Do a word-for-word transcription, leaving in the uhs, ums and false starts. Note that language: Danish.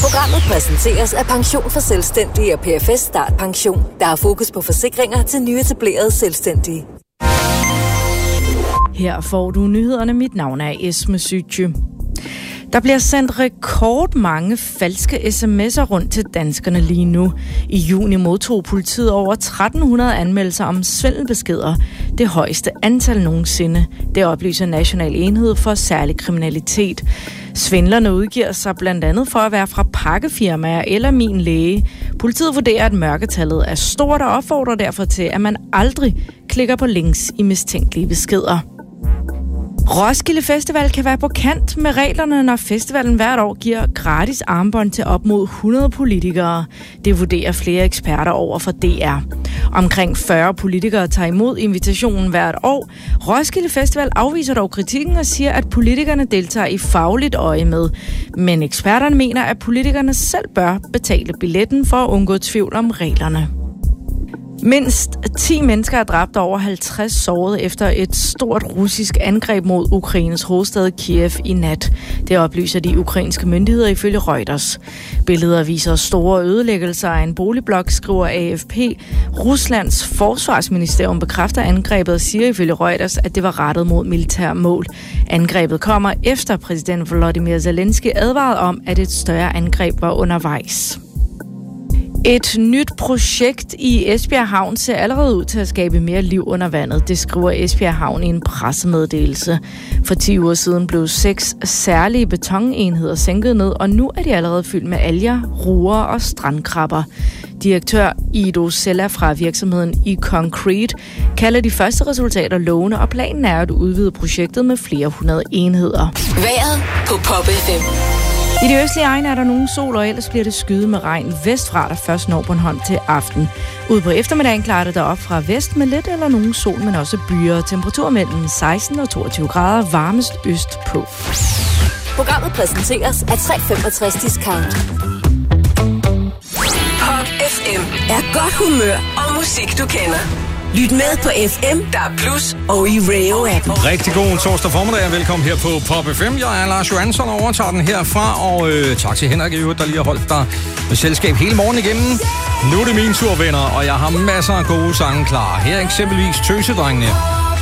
Programmet præsenteres af Pension for Selvstændige og P F S Start Pension. Der er fokus på forsikringer til nyetablerede selvstændige. Her får du nyhederne. Mit navn er Esme Sytje. Der bliver sendt rekordmange falske sms'er rundt til danskerne lige nu. I juni modtog politiet over tretten hundrede anmeldelser om svindelbeskeder. Det højeste antal nogensinde. Det oplyser National Enhed for Særlig Kriminalitet. Svindlerne udgiver sig blandt andet for at være fra pakkefirmaer eller Min Læge. Politiet vurderer, at mørketallet er stort og opfordrer derfor til, at man aldrig klikker på links i mistænkelige beskeder. Roskilde Festival kan være på kant med reglerne, når festivalen hvert år giver gratis armbånd til op mod hundrede politikere. Det vurderer flere eksperter over for D R. Omkring fyrre politikere tager imod invitationen hvert år. Roskilde Festival afviser dog kritikken og siger, at politikerne deltager i fagligt øje med. Men eksperterne mener, at politikerne selv bør betale billetten for at undgå tvivl om reglerne. Mindst ti mennesker er dræbt og over halvtreds såret efter et stort russisk angreb mod Ukraines hovedstad Kiev i nat. Det oplyser de ukrainske myndigheder ifølge Reuters. Billeder viser store ødelæggelser af en boligblok, skriver A F P. Ruslands forsvarsministerium bekræfter angrebet og siger ifølge Reuters, at det var rettet mod militære mål. Angrebet kommer efter præsident Volodymyr Zelensky advarede om, at et større angreb var undervejs. Et nyt projekt i Esbjerg Havn ser allerede ud til at skabe mere liv under vandet. Det skriver Esbjerg Havn i en pressemeddelelse. For ti uger siden blev seks særlige betonenheder sænket ned, og nu er de allerede fyldt med alger, ruer og strandkrabber. Direktør Ido Sella fra virksomheden eConcrete kalder de første resultater lovende, og planen er at udvide projektet med flere hundrede enheder. Vejret på Pop F M. I de østlige egne er der nogen sol, og ellers bliver det skyet med regn vestfra, der først når Bornholm til aften. Ude på eftermiddagen klarer det derop fra vest med lidt eller nogen sol, men også byer. Temperatur mellem seksten og toogtyve grader, varmest øst på. Programmet præsenteres af tre femogtres Discount. Pop F M er godt humør og musik, du kender. Lyt med på F M, der er plus, og i Rayo-appen. Rigtig god torsdag formiddag, og velkommen her på Pop F M. Jeg er Lars Johansson og overtager den herfra, og øh, tak til Henrik, der lige har holdt dig med selskab hele morgen igennem. Nu er det min tur, venner, og jeg har masser af gode sange klar. Her eksempelvis Tøsedrengene.